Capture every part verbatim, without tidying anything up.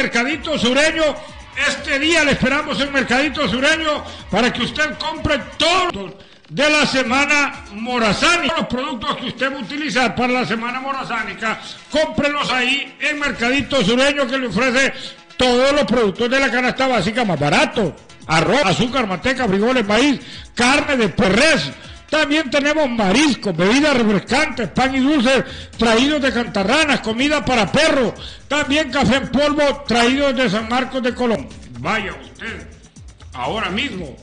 Mercadito Sureño. Este día le esperamos en Mercadito Sureño para que usted compre todos de la semana morazánica. Los productos que usted va a utilizar para la semana morazánica, cómprelos ahí en Mercadito Sureño, que le ofrece todos los productos de la canasta básica más barato. Arroz, azúcar, manteca, frijoles, maíz, carne de res. También tenemos mariscos, bebidas refrescantes, pan y dulces traídos de Cantarranas, comida para perros. También café en polvo traídos de San Marcos de Colón. Vaya usted ahora mismo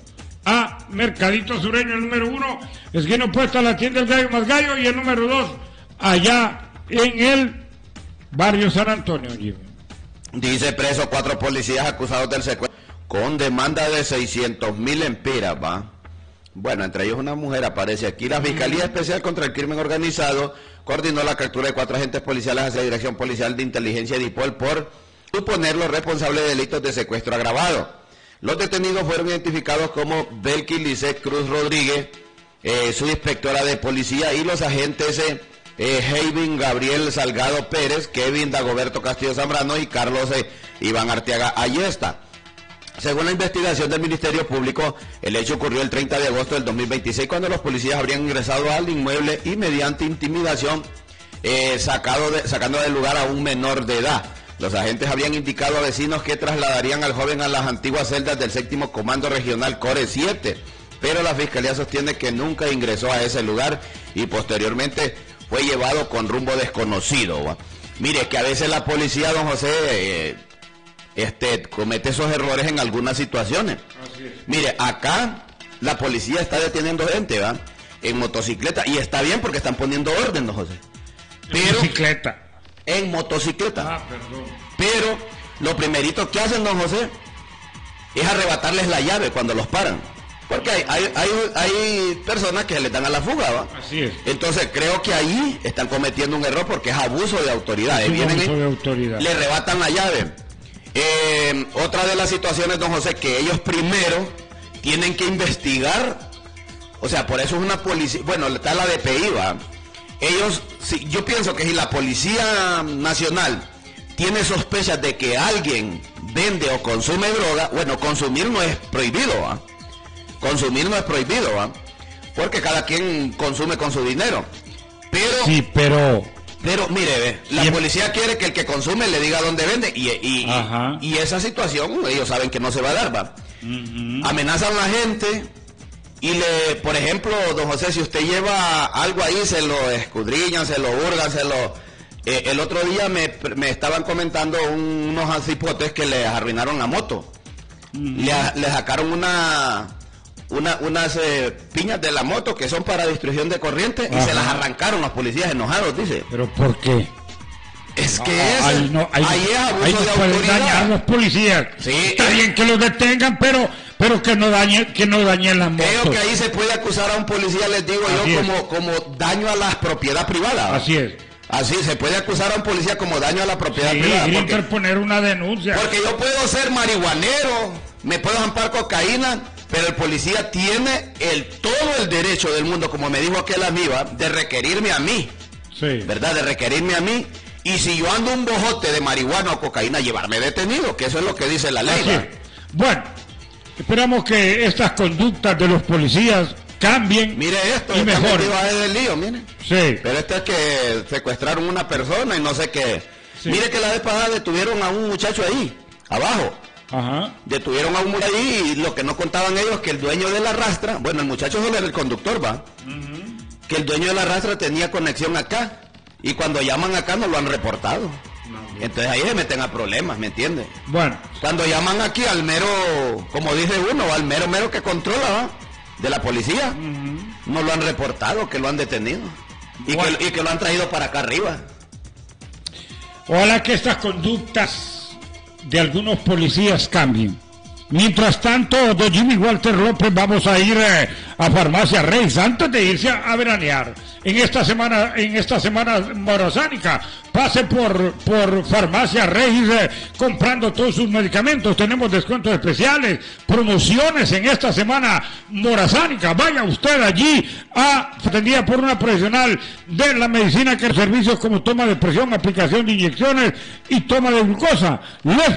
a Mercadito Sureño, el número uno, esquina opuesta a la tienda del Gallo Más Gallo, y el número dos, allá en el barrio San Antonio. Jimmy. Dice preso cuatro policías acusados del secuestro con demanda de seiscientos mil empiras, ¿va? Bueno, entre ellos una mujer aparece aquí. La Fiscalía Especial contra el Crimen Organizado coordinó la captura de cuatro agentes policiales hacia la Dirección Policial de Inteligencia de DIPOL por suponerlos responsables de delitos de secuestro agravado. Los detenidos fueron identificados como Belki Lisset Cruz Rodríguez, eh, su inspectora de policía, y los agentes eh, eh, Heivin Gabriel Salgado Pérez, Kevin Dagoberto Castillo Zambrano y Carlos eh, Iván Arteaga Ayesta. Según la investigación del Ministerio Público, el hecho ocurrió el treinta de agosto del dos mil veintiséis, cuando los policías habrían ingresado al inmueble y mediante intimidación eh, sacado de, sacando del lugar a un menor de edad. Los agentes habían indicado a vecinos que trasladarían al joven a las antiguas celdas del séptimo Comando Regional Core siete, pero la Fiscalía sostiene que nunca ingresó a ese lugar y posteriormente fue llevado con rumbo desconocido. ¿Va? Mire, que a veces la policía, don José... Eh, Este, comete esos errores en algunas situaciones. Mire, acá la policía está deteniendo gente, ¿va? En motocicleta, y está bien porque están poniendo orden, don José. Pero, en motocicleta. En motocicleta. Ah, perdón. Pero lo primerito que hacen, don José, es arrebatarles la llave cuando los paran. Porque hay, hay, hay, hay personas que se les dan a la fuga, ¿va? Así es. Entonces creo que ahí están cometiendo un error porque es abuso de autoridad. Es Vienen abuso de autoridad. Le arrebatan la llave. Eh, otra de las situaciones, don José, que ellos primero tienen que investigar, o sea, por eso es una policía, bueno, está la D P I, ¿va? Ellos, si, yo pienso que si la Policía Nacional tiene sospechas de que alguien vende o consume droga, bueno, consumir no es prohibido, ¿va? Consumir no es prohibido, ¿va? Porque cada quien consume con su dinero, pero... Sí, pero... Pero mire, ve, la y policía quiere que el que consume le diga dónde vende y, y, y, y esa situación ellos saben que no se va a dar, ¿va? Uh-huh. Amenazan a la gente y le, por ejemplo, don José, si usted lleva algo ahí, se lo escudriñan, se lo hurgan, se lo... Eh, el otro día me, me estaban comentando un, unos ancipotes que les arruinaron la moto. Uh-huh. Le, le sacaron una... Una, unas eh, piñas de la moto que son para destrucción de corriente. Ajá. Y se las arrancaron los policías enojados, dice. ¿Pero por qué? Es que ah, es, ahí no, ahí, ahí es abuso ahí de no pueden autoridad. Dañar a los policías. Sí, está es, bien que los detengan, pero pero que no dañen, que no dañen las motos. Creo que ahí se puede acusar a un policía, les digo Así yo, es. como, como daño a la propiedad privada. Así es. Así se puede acusar a un policía como daño a la propiedad sí, privada. Y porque, interponer una denuncia. Porque yo puedo ser marihuanero, me puedo zampar cocaína, pero el policía tiene el todo el derecho del mundo, como me dijo aquel amigo, de requerirme a mí. Sí. ¿Verdad? De requerirme a mí. Y si yo ando un bojote de marihuana o cocaína, llevarme detenido, que eso es lo que dice la ley. Así. Bueno, esperamos que estas conductas de los policías cambien. Mire esto, y mejor. del lío, mire. Sí. Pero esto es que secuestraron una persona y no sé qué. Sí. Mire que la vez pasada detuvieron a un muchacho ahí, abajo. Ajá. Detuvieron a un muchacho ahí y lo que no contaban ellos que el dueño de la rastra, bueno, el muchacho solo era el conductor, va. Uh-huh. Que el dueño de la rastra tenía conexión acá y cuando llaman acá no lo han reportado. No, entonces ahí se meten a problemas, ¿me entiendes? Bueno. Cuando llaman aquí al mero, como dice uno, al mero mero que controla, ¿va? De la policía, uh-huh. No lo han reportado, que lo han detenido y, bueno. que, y que lo han traído para acá arriba. Ojalá que estas conductas de algunos policías cambien. Mientras tanto, don Jimmy Walter López, vamos a ir eh, a Farmacia Reyes antes de irse a, a veranear. En esta semana, en esta semana morazánica, pase por, por Farmacia Reyes eh, comprando todos sus medicamentos. Tenemos descuentos especiales, promociones en esta semana morazánica. Vaya usted allí a atendida por una profesional de la medicina, que servicios como toma de presión, aplicación de inyecciones y toma de glucosa. Les